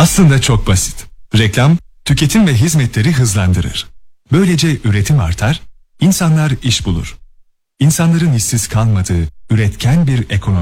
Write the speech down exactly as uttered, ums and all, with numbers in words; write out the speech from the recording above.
Aslında çok basit. Reklam, tüketim ve hizmetleri hızlandırır. Böylece üretim artar, insanlar iş bulur. İnsanların işsiz kalmadığı üretken bir ekonomi